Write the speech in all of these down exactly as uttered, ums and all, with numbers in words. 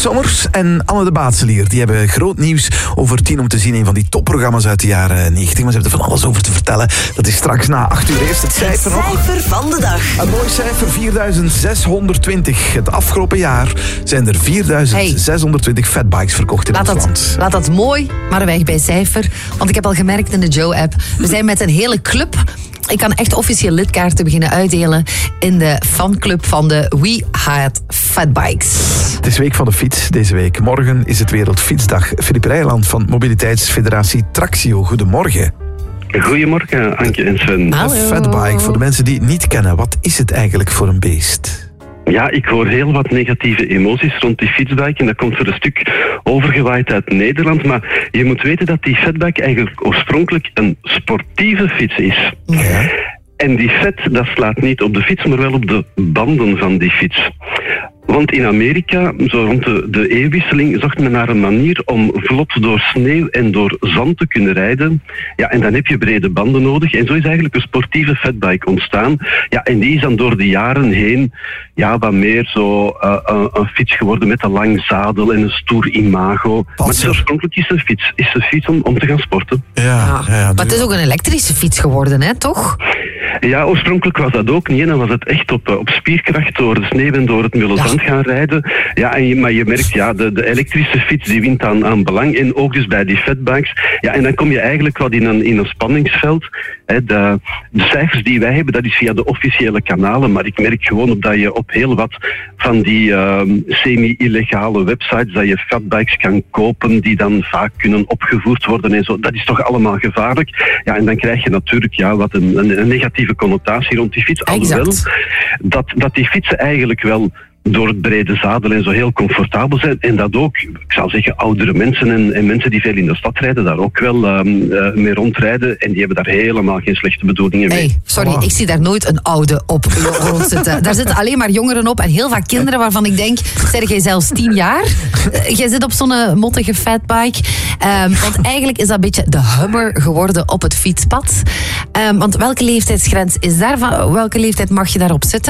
Sommers en Anne de Baatselier. Die hebben groot nieuws over Tien om te zien. Een van die topprogramma's uit de jaren negentig. Maar ze hebben er van alles over te vertellen. Dat is straks na acht uur. Eerst het cijfer nog. Het cijfer van de dag. Een mooi cijfer, vierduizend zeshonderdtwintig. Het afgelopen jaar zijn er vierduizend zeshonderdtwintig hey. fatbikes verkocht in laat ons dat, land. Laat dat mooi, maar weg bij cijfer. Want ik heb al gemerkt in de Joe-app. We zijn met een hele club. Ik kan echt officieel lidkaarten beginnen uitdelen in de fanclub van de We Had Fatbikes. Het is week van de fiets deze week. Morgen is het Wereldfietsdag. Filip Rijland van Mobiliteitsfederatie Traxio. Goedemorgen. Goedemorgen, Anke en Sven. Hallo. Een fatbike, voor de mensen die het niet kennen, wat is het eigenlijk voor een beest? Ja, ik hoor heel wat negatieve emoties rond die fietsbike en dat komt voor een stuk overgewaaid uit Nederland. Maar je moet weten dat die fatbike eigenlijk oorspronkelijk een sportieve fiets is. Ja. En die fat, dat slaat niet op de fiets, maar wel op de banden van die fiets. Want in Amerika, zo rond de, de eeuwwisseling, zocht men naar een manier om vlot door sneeuw en door zand te kunnen rijden. Ja, en dan heb je brede banden nodig. En zo is eigenlijk een sportieve fatbike ontstaan. Ja, en die is dan door de jaren heen ja, wat meer zo uh, een, een fiets geworden met een lang zadel en een stoer imago. Pas maar het is oorspronkelijk is een fiets, is een fiets om, om te gaan sporten. Ja, Ja. ja, ja, Maar het is ook een elektrische fiets geworden, hè, toch? Ja, oorspronkelijk was dat ook niet. En dan was het echt op, op spierkracht door de sneeuw en door het mulle Ja. zand gaan rijden. Ja, en je, maar je merkt, ja, de, de elektrische fiets die wint aan, aan belang. En ook dus bij die fatbikes. Ja, en dan kom je eigenlijk wat in een, in een spanningsveld. Hè, de, de cijfers die wij hebben, dat is via de officiële kanalen. Maar ik merk gewoon op dat je op heel wat van die uh, semi-illegale websites, dat je fatbikes kan kopen die dan vaak kunnen opgevoerd worden en zo. Dat is toch allemaal gevaarlijk. Ja, en dan krijg je natuurlijk ja, wat een, een, een negatieve connotatie rond die fiets. Alhoewel dat, dat die fietsen eigenlijk wel door het brede zadel en zo heel comfortabel zijn. En dat ook, ik zou zeggen, oudere mensen en, en mensen die veel in de stad rijden, daar ook wel um, uh, mee rondrijden. En die hebben daar helemaal geen slechte bedoelingen mee. Hey, sorry, Oh. ik zie daar nooit een oude op rondzitten. Daar zitten alleen maar jongeren op en heel vaak kinderen waarvan ik denk, zeg jij zelfs tien jaar? Uh, jij zit op zo'n uh, mottige fatbike. Um, want eigenlijk is dat een beetje de Hummer geworden op het fietspad. Um, want welke leeftijdsgrens is daarvan? Welke leeftijd mag je daarop zitten?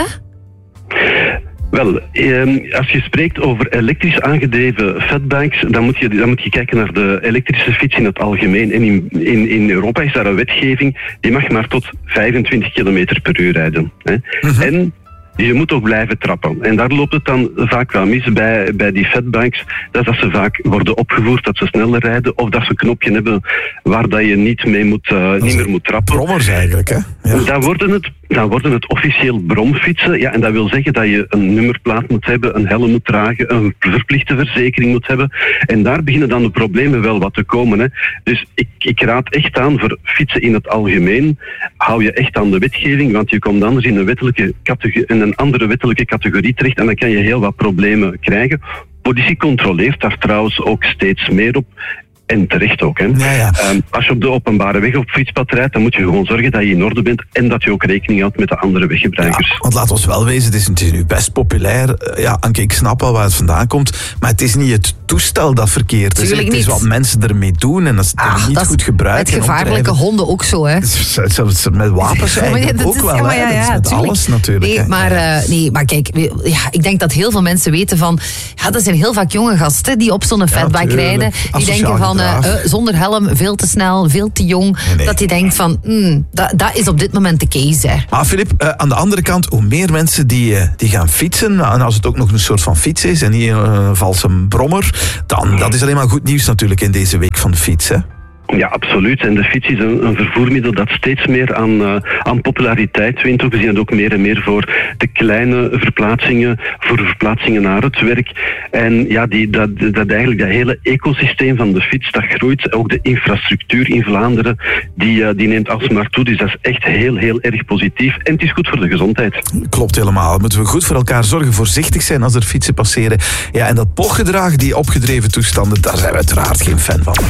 Wel, eh, als je spreekt over elektrisch aangedreven fatbikes, dan moet je, dan moet je kijken naar de elektrische fiets in het algemeen. En in, in, in Europa is daar een wetgeving, die mag maar tot vijfentwintig kilometer per uur rijden. Hè. Mhm. En je moet ook blijven trappen. En daar loopt het dan vaak wel mis bij, bij die fatbikes. Dat is dat ze vaak worden opgevoerd, dat ze sneller rijden. Of dat ze een knopje hebben waar dat je niet, mee moet, uh, niet meer moet trappen. Brommers eigenlijk, hè? Ja. Dan worden het, dan worden het officieel bromfietsen. Ja, en dat wil zeggen dat je een nummerplaat moet hebben, een helm moet dragen, een verplichte verzekering moet hebben. En daar beginnen dan de problemen wel wat te komen. Hè. Dus ik, ik raad echt aan voor fietsen in het algemeen. Hou je echt aan de wetgeving, want je komt anders in een, wettelijke categorie, in een andere wettelijke categorie terecht en dan kan je heel wat problemen krijgen. Politie controleert daar trouwens ook steeds meer op. En terecht ook. Hè. Ja, ja. Um, als je op de openbare weg op fietspad rijdt, dan moet je gewoon zorgen dat je in orde bent en dat je ook rekening houdt met de andere weggebruikers. Ja, want laat ons wel wezen, het is, het is nu best populair. Ja, Anke, ik snap wel waar het vandaan komt, maar het is niet het toestel dat verkeerd is. Tuurlijk Het is niet. wat mensen ermee doen en als ze het Ah, niet dat is goed gebruiken. met gevaarlijke opdrijven. honden ook zo, hè? Zelfs met wapens Ja, maar eigenlijk dat ook is- wel. ja, maar hè. ja, Dat is ja, met tuurlijk. alles natuurlijk. Nee, hè. maar, Ja. uh, nee, maar kijk, we- ja, ik denk dat heel veel mensen weten van... Ja, dat zijn heel vaak jonge gasten die op zo'n fatbike tuurlijk. rijden. Die Asociaal denken van, uh, gedrag. uh, zonder helm, veel te snel, veel te jong. Nee, nee. Dat die denkt van, mm, dat, dat is op dit moment de case, hè. Maar Filip, uh, aan de andere kant, hoe meer mensen die, uh, die gaan fietsen, en als het ook nog een soort van fiets is en niet een uh, valse brommer, dan dat is alleen maar goed nieuws natuurlijk in deze week van de fiets, hè? Ja, absoluut. En de fiets is een, een vervoermiddel dat steeds meer aan, uh, aan populariteit wint. We zien het ook meer en meer voor de kleine verplaatsingen, voor de verplaatsingen naar het werk. En ja, die, dat, dat eigenlijk dat hele ecosysteem van de fiets, dat groeit. Ook de infrastructuur in Vlaanderen, die, uh, die neemt alsmaar toe. Dus dat is echt heel, heel erg positief. En het is goed voor de gezondheid. Klopt helemaal. Moeten we goed voor elkaar zorgen, voorzichtig zijn als er fietsen passeren. Ja, en dat pochgedrag, die opgedreven toestanden, daar zijn we uiteraard geen fan van.